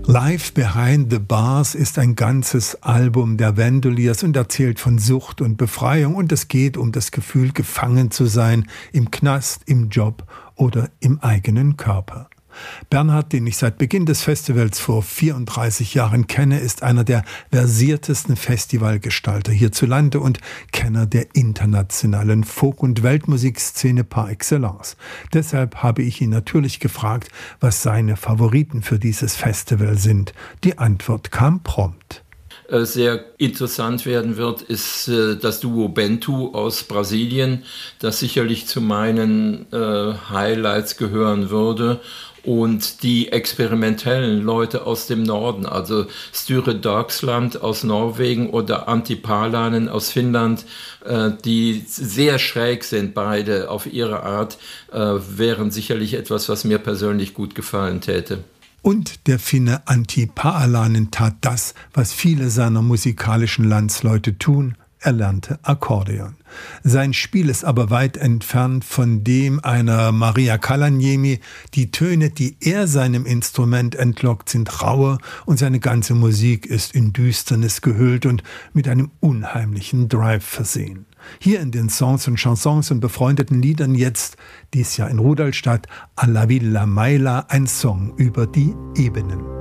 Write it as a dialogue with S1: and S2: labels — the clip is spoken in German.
S1: Live Behind the Bars ist ein ganzes Album der Vandaliers und erzählt von Sucht und Befreiung, und es geht um das Gefühl, gefangen zu sein, im Knast, im Job oder im eigenen Körper. Bernhard, den ich seit Beginn des Festivals vor 34 Jahren kenne, ist einer der versiertesten Festivalgestalter hierzulande und Kenner der internationalen Folk- und Weltmusikszene par excellence. Deshalb habe ich ihn natürlich gefragt, was seine Favoriten für dieses Festival sind. Die Antwort kam prompt.
S2: Sehr interessant werden wird, ist das Duo Bento aus Brasilien, das sicherlich zu meinen Highlights gehören würde. Und die experimentellen Leute aus dem Norden, also Sture Dagsland aus Norwegen oder Antti Palanen aus Finnland, die sehr schräg sind, beide auf ihre Art, wären sicherlich etwas, was mir persönlich gut gefallen täte.
S1: Und der Finne Antti Palanen tat das, was viele seiner musikalischen Landsleute tun: er lernte Akkordeon. Sein Spiel ist aber weit entfernt von dem einer Maria Kalaniemi. Die Töne, die er seinem Instrument entlockt, sind rauer und seine ganze Musik ist in Düsternis gehüllt und mit einem unheimlichen Drive versehen. Hier in den Songs und Chansons und befreundeten Liedern jetzt, dies Jahr in Rudolstadt, Alla Villa Maila, ein Song über die Ebenen.